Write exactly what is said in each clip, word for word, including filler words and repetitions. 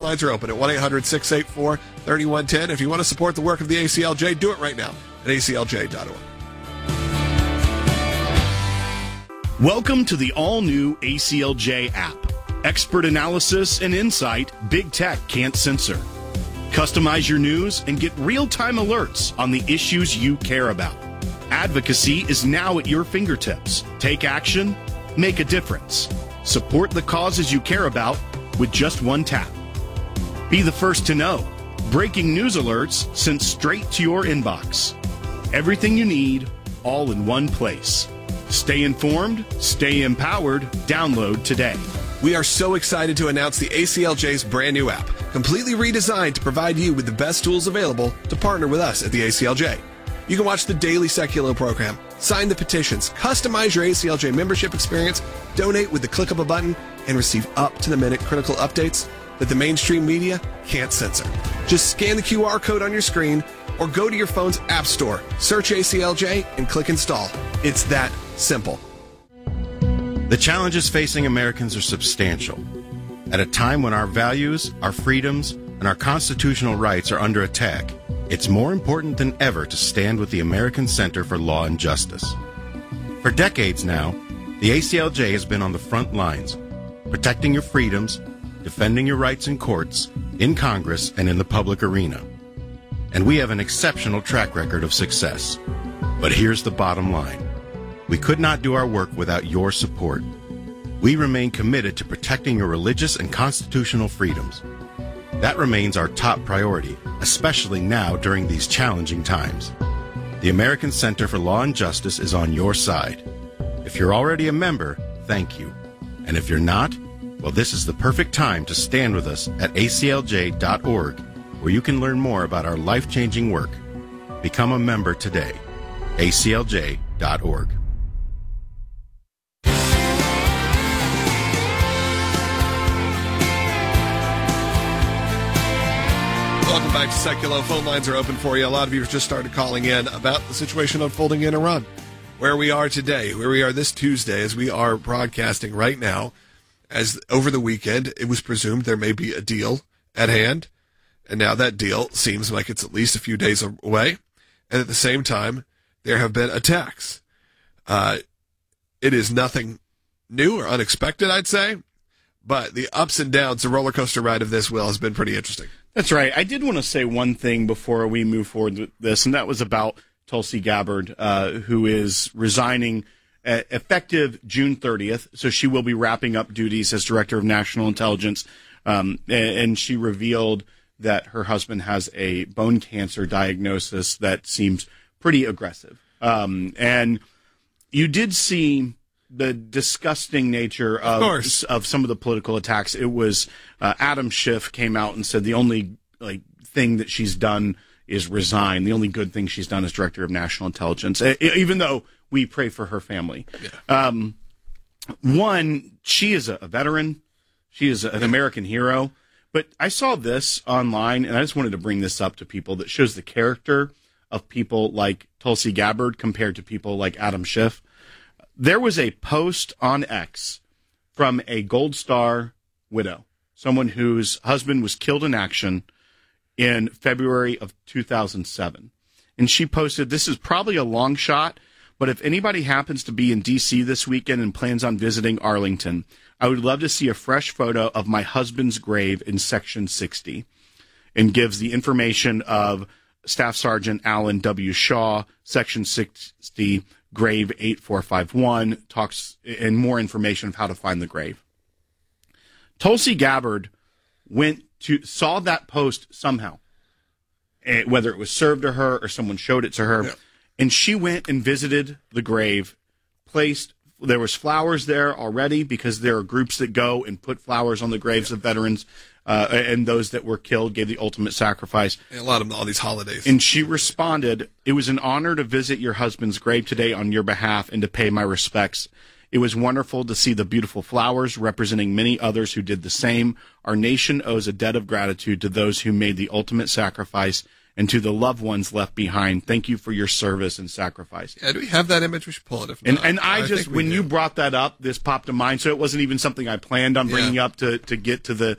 lines are open at one eight hundred six eight four three one one zero. If you want to support the work of the A C L J, do it right now at A C L J dot org. Welcome to the all-new A C L J app. Expert analysis and insight big tech can't censor. Customize your news and get real-time alerts on the issues you care about. Advocacy is now at your fingertips. Take action, make a difference. Support the causes you care about with just one tap. Be the first to know. Breaking news alerts sent straight to your inbox. Everything you need, all in one place. Stay informed, stay empowered. Download today. We are so excited to announce the A C L J's brand new app, completely redesigned to provide you with the best tools available to partner with us at the A C L J. You can watch the daily Seculo program, sign the petitions, customize your A C L J membership experience, donate with the click of a button, and receive up-to-the-minute critical updates that the mainstream media can't censor. Just scan the Q R code on your screen or go to your phone's app store, search A C L J, and click install. It's that simple. The challenges facing Americans are substantial. At a time when our values, our freedoms, and our constitutional rights are under attack, it's more important than ever to stand with the American Center for Law and Justice. For decades now, the A C L J has been on the front lines, protecting your freedoms, defending your rights in courts, in Congress, and in the public arena. And we have an exceptional track record of success. But here's the bottom line. We could not do our work without your support. We remain committed to protecting your religious and constitutional freedoms. That remains our top priority, especially now during these challenging times. The American Center for Law and Justice is on your side. If you're already a member, thank you. And if you're not, well, this is the perfect time to stand with us at A C L J dot org, where you can learn more about our life-changing work. Become a member today. A C L J dot org. Welcome back to Seculo. Phone lines are open for you. A lot of you have just started calling in about the situation unfolding in Iran. Where we are today, where we are this Tuesday, as we are broadcasting right now, as over the weekend, it was presumed there may be a deal at hand. And now that deal seems like it's at least a few days away. And at the same time, there have been attacks. Uh, it is nothing new or unexpected, I'd say. But the ups and downs, the roller coaster ride of this, Will, has been pretty interesting. That's right. I did want to say one thing before we move forward with this, and that was about Tulsi Gabbard, uh, who is resigning uh, effective June thirtieth. So she will be wrapping up duties as Director of National Intelligence. Um, and, and she revealed that her husband has a bone cancer diagnosis that seems pretty aggressive. Um, and you did see the disgusting nature of, of, of some of the political attacks. It was uh, Adam Schiff came out and said the only like thing that she's done is resign. The only good thing she's done is Director of National Intelligence, even though we pray for her family. Yeah. Um, one, she is a veteran. She is an American hero. But I saw this online, and I just wanted to bring this up to people that shows the character of people like Tulsi Gabbard compared to people like Adam Schiff. There was a post on X from a Gold Star widow, someone whose husband was killed in action in February of two thousand seven. And she posted, this is probably a long shot, but if anybody happens to be in D C this weekend and plans on visiting Arlington, I would love to see a fresh photo of my husband's grave in Section sixty, and gives the information of Staff Sergeant Alan W. Shaw, Section sixty, grave eight four five one, talks and more information of how to find the grave. Tulsi Gabbard went to saw that post somehow, whether it was served to her or someone showed it to her, yeah. And she went and visited the grave, placed, there was flowers there already because there are groups that go and put flowers on the graves yeah. of veterans uh, and those that were killed, gave the ultimate sacrifice. And a lot of them, all these holidays. And she responded, "It was an honor to visit your husband's grave today on your behalf and to pay my respects. It was wonderful to see the beautiful flowers representing many others who did the same. Our nation owes a debt of gratitude to those who made the ultimate sacrifice and to the loved ones left behind. Thank you for your service and sacrifice." Yeah, do we have that image? We should pull it. If and, not, and I, I just, when do. you brought that up, this popped to mind. So it wasn't even something I planned on bringing yeah. up to, to get to the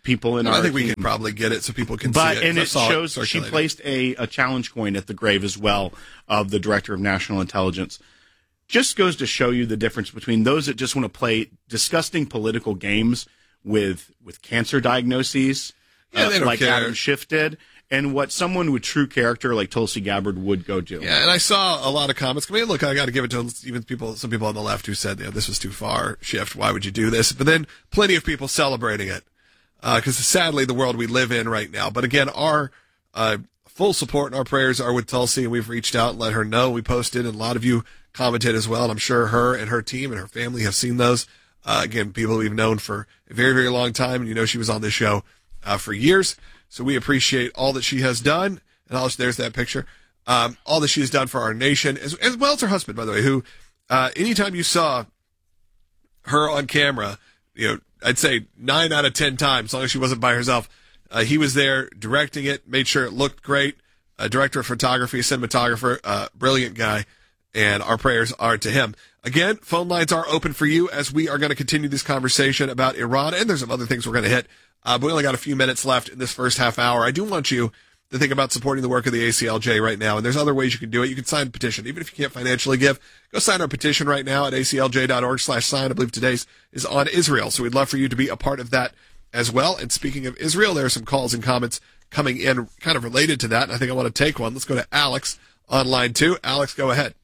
people in and our I think we team. can probably get it so people can but, see it. And it shows she circulating. placed a, a challenge coin at the grave as well of the Director of National Intelligence. Just goes to show you the difference between those that just want to play disgusting political games with with cancer diagnoses, Yeah, uh, they don't like care. Adam Schiff did, and what someone with true character like Tulsi Gabbard would go do. Yeah, and I saw a lot of comments. I mean, look, I got to give it to even people, some people on the left who said, you know, this was too far, Schiff. Why would you do this? But then plenty of people celebrating it because uh, sadly the world we live in right now. But again, our uh, full support and our prayers are with Tulsi, and we've reached out and let her know. We posted, and a lot of you commented as well, and I'm sure her and her team and her family have seen those. Uh, again, people we've known for a very, very long time, and you know she was on this show uh, for years. So we appreciate all that she has done, and all, there's that picture, um, all that she has done for our nation, as, as well as her husband, by the way, who uh, anytime you saw her on camera, you know, I'd say nine out of ten times, as long as she wasn't by herself, uh, he was there directing it, made sure it looked great, uh, director of photography, cinematographer, uh, brilliant guy. And our prayers are to him. Again, phone lines are open for you as we are going to continue this conversation about Iran. And there's some other things we're going to hit. Uh, but we only got a few minutes left in this first half hour. I do want you to think about supporting the work of the A C L J right now. And there's other ways you can do it. You can sign a petition. Even if you can't financially give, go sign our petition right now at A C L J dot org slash sign. I believe today's is on Israel. So we'd love for you to be a part of that as well. And speaking of Israel, there are some calls and comments coming in kind of related to that. And I think I want to take one. Let's go to Alex on line two. Alex, go ahead.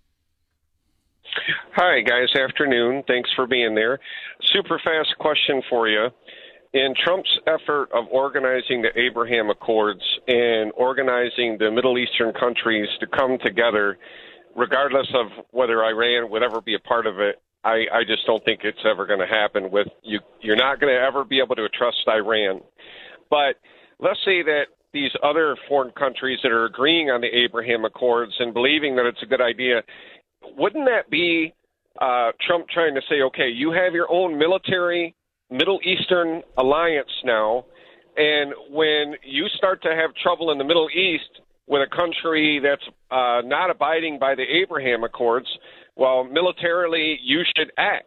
Hi, guys. Afternoon. Thanks for being there. Super fast question for you. In Trump's effort of organizing the Abraham Accords and organizing the Middle Eastern countries to come together, regardless of whether Iran would ever be a part of it, I, I just don't think it's ever going to happen. With you, you're not going to ever be able to trust Iran. But let's say that these other foreign countries that are agreeing on the Abraham Accords and believing that it's a good idea, wouldn't that be uh, Trump trying to say, okay, you have your own military Middle Eastern alliance now, and when you start to have trouble in the Middle East with a country that's uh, not abiding by the Abraham Accords, well, militarily, you should act.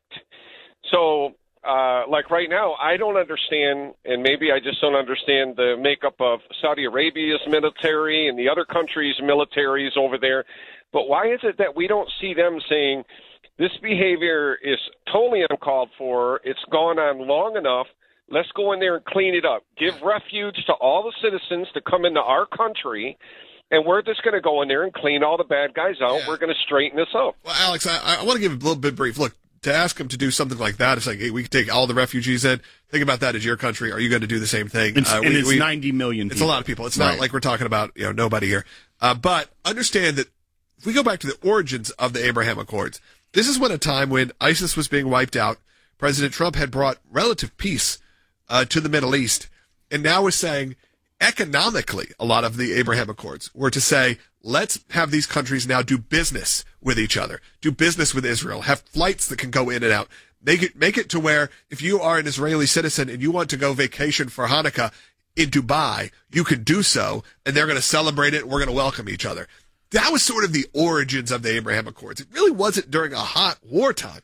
So, uh, like right now, I don't understand, and maybe I just don't understand the makeup of Saudi Arabia's military and the other countries' militaries over there. But why is it that we don't see them saying, this behavior is totally uncalled for, it's gone on long enough, let's go in there and clean it up. Give refuge to all the citizens to come into our country, and we're just going to go in there and clean all the bad guys out. Yeah. We're going to straighten this up. Well, Alex, I, I want to give a little bit brief. Look, to ask him to do something like that, it's like, hey, we can take all the refugees in. Think about that as your country. Are you going to do the same thing? It's, uh, and we, it's we, ninety million people. It's a lot of people. It's Right. not like we're talking about, you know, nobody here. Uh, but understand that if we go back to the origins of the Abraham Accords, this is when a time when ISIS was being wiped out, President Trump had brought relative peace uh, to the Middle East, and now is saying economically a lot of the Abraham Accords were to say, let's have these countries now do business with each other, do business with Israel, have flights that can go in and out. Make it, make it to where if you are an Israeli citizen and you want to go vacation for Hanukkah in Dubai, you can do so, and they're going to celebrate it, and we're going to welcome each other. That was sort of the origins of the Abraham Accords. It really wasn't during a hot wartime.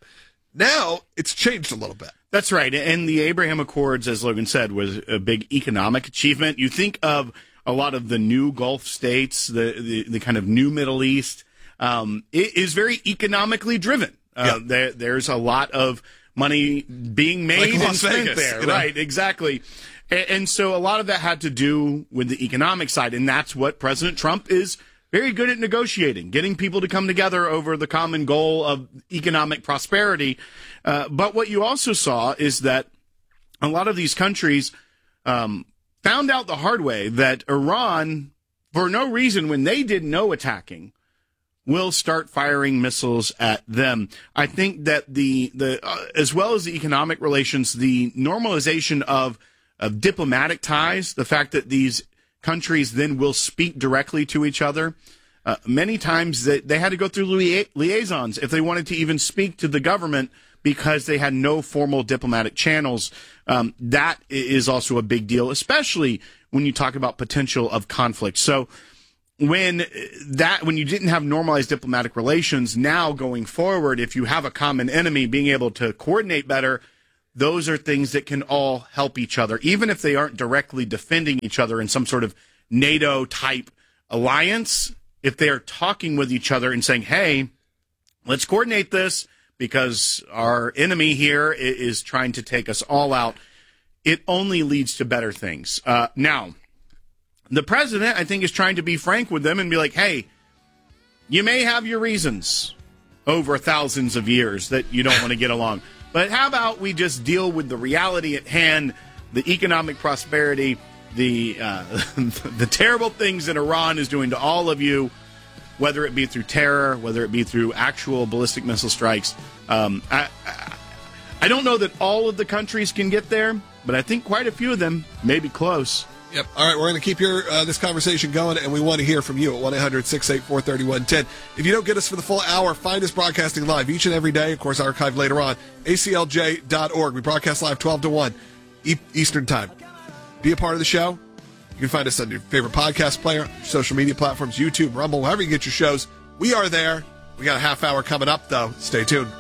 Now it's changed a little bit. That's right. And the Abraham Accords, as Logan said, was a big economic achievement. You think of a lot of the new Gulf states, the, the, the kind of new Middle East, um, it is very economically driven. Uh, yeah. there, there's a lot of money being made Like and Las spent Vegas, there. you know? Right, exactly. And, and so a lot of that had to do with the economic side, and that's what President Trump is very good at negotiating, getting people to come together over the common goal of economic prosperity. Uh, but what you also saw is that a lot of these countries um, found out the hard way that Iran, for no reason, when they did no attacking, will start firing missiles at them. I think that the the uh, as well as the economic relations, the normalization of of diplomatic ties, the fact that these countries then will speak directly to each other. Uh, many times they, they had to go through lia- liaisons if they wanted to even speak to the government because they had no formal diplomatic channels. Um, that is also a big deal, especially when you talk about potential of conflict. So when that when you didn't have normalized diplomatic relations, now going forward, if you have a common enemy, being able to coordinate better, those are things that can all help each other, even if they aren't directly defending each other in some sort of NATO-type alliance. If they are talking with each other and saying, hey, let's coordinate this because our enemy here is trying to take us all out, it only leads to better things. Uh, now, the president, I think, is trying to be frank with them and be like, hey, you may have your reasons over thousands of years that you don't want to get along. But how about we just deal with the reality at hand, the economic prosperity, the uh, the terrible things that Iran is doing to all of you, whether it be through terror, whether it be through actual ballistic missile strikes. Um, I, I, I don't know that all of the countries can get there, but I think quite a few of them may be close. Yep. All right, we're going to keep your uh, this conversation going, and we want to hear from you at one eight hundred six eight four three one one zero. If you don't get us for the full hour, find us broadcasting live each and every day, of course, archived later on, A C L J dot org. We broadcast live twelve to one e- Eastern Time. Be a part of the show. You can find us on your favorite podcast player, your social media platforms, YouTube, Rumble, wherever you get your shows. We are there. We got a half hour coming up, though. Stay tuned.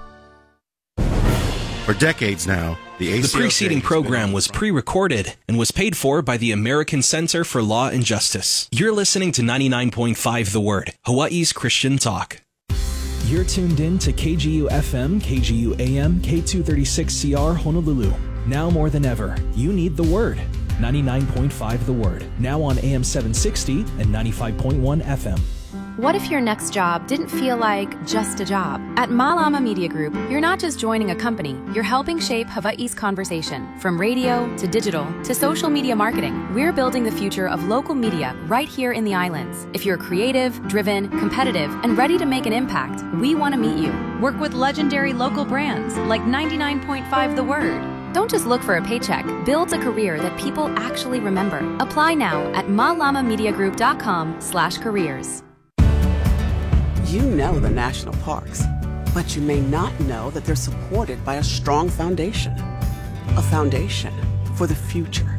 For decades now, the A C L J The preceding has program been- was pre-recorded and was paid for by the American Center for Law and Justice. You're listening to ninety-nine point five The Word, Hawaii's Christian talk. You're tuned in to K G U F M, K G U A M, K two thirty-six C R Honolulu. Now more than ever, you need The Word. ninety-nine point five The Word, now on A M seven sixty and ninety-five point one F M. What if your next job didn't feel like just a job? At Malama Media Group, you're not just joining a company, you're helping shape Hawaii's conversation. From radio to digital to social media marketing, we're building the future of local media right here in the islands. If you're creative, driven, competitive, and ready to make an impact, we want to meet you. Work with legendary local brands like ninety-nine point five The Word. Don't just look for a paycheck. Build a career that people actually remember. Apply now at malamamediagroup.com slash careers. You know the national parks, but you may not know that they're supported by a strong foundation. A foundation for the future.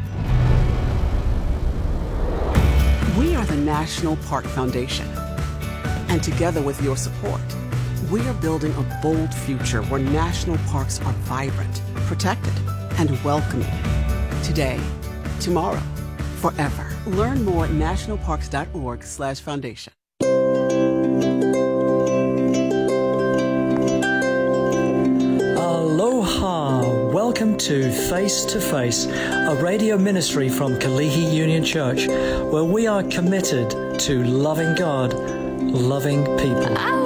We are the National Park Foundation. And together with your support, we are building a bold future where national parks are vibrant, protected, and welcoming. Today, tomorrow, forever. Learn more at nationalparks.org slash foundation. Aloha! Welcome to Face to Face, a radio ministry from Kalihi Union Church, where we are committed to loving God, loving people.